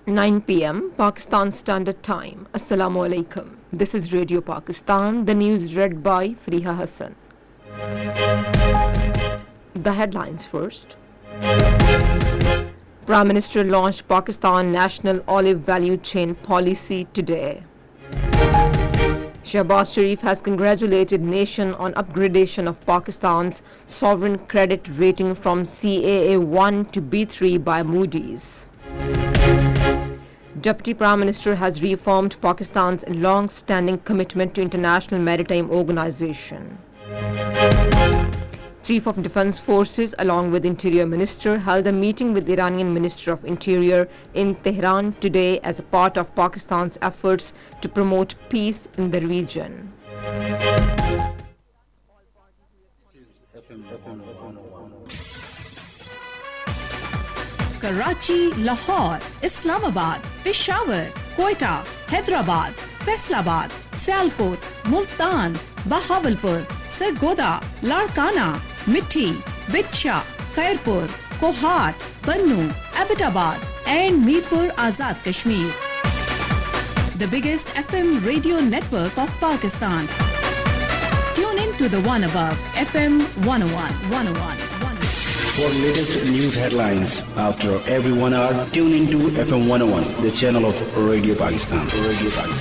9 p.m. Pakistan Standard Time. Assalamu alaikum. This is Radio Pakistan. The news read by Fariha Hassan. The headlines first. Prime Minister launched Pakistan National Olive Value Chain Policy today. Shehbaz Sharif has congratulated nation on upgradation of Pakistan's sovereign credit rating from CAA1 to B3 by Moody's. Deputy Prime Minister has reaffirmed Pakistan's long-standing commitment to International Maritime Organization. Chief of Defense Forces, along with Interior Minister, held a meeting with the Iranian Minister of Interior in Tehran today as a part of Pakistan's efforts to promote peace in the region. Karachi, Lahore, Islamabad, Peshawar, Quetta, Hyderabad, Faisalabad, Sialkot, Multan, Bahawalpur, Sargodha, Larkana, Mithi, Bitcha, Khairpur, Kohat, Bannu, Abbottabad and Mirpur Azad Kashmir. The biggest FM radio network of Pakistan. Tune in to the one above, FM 101. For latest news headlines after every 1 hour, tune into FM 101, the channel of Radio Pakistan.